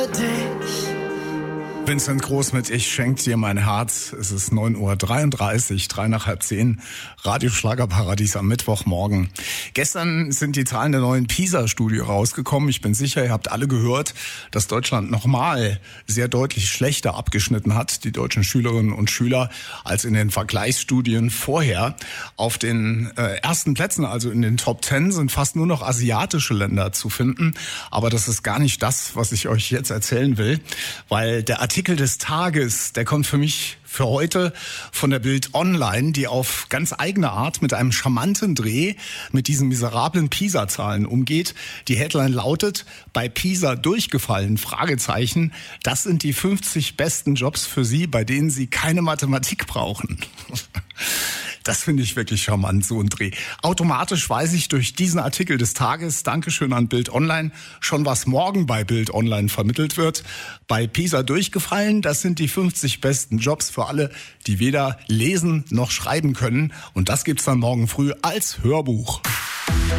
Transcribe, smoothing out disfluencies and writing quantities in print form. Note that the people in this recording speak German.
Vincent Groß mit Ich schenk dir mein Herz. Es ist 9:33 Uhr, 9:03, Radio Schlagerparadies am Mittwochmorgen. Gestern sind die Zahlen der neuen PISA-Studie rausgekommen. Ich bin sicher, ihr habt alle gehört, dass Deutschland nochmal sehr deutlich schlechter abgeschnitten hat, die deutschen Schülerinnen und Schüler, als in den Vergleichsstudien vorher. Auf den ersten Plätzen, also in den Top 10, sind fast nur noch asiatische Länder zu finden. Aber das ist gar nicht das, was ich euch jetzt erzählen will, weil der Artikel des Tages, der kommt für mich für heute von der Bild Online, die auf ganz eigene Art mit einem charmanten Dreh mit diesen miserablen PISA-Zahlen umgeht. Die Headline lautet: Bei PISA durchgefallen? Fragezeichen. Das sind die 50 besten Jobs für Sie, bei denen Sie keine Mathematik brauchen. Das finde ich wirklich charmant, so ein Dreh. Automatisch weiß ich durch diesen Artikel des Tages, Dankeschön an Bild Online, schon was morgen bei Bild Online vermittelt wird. Bei PISA durchgefallen, das sind die 50 besten Jobs für alle, die weder lesen noch schreiben können. Und das gibt's dann morgen früh als Hörbuch.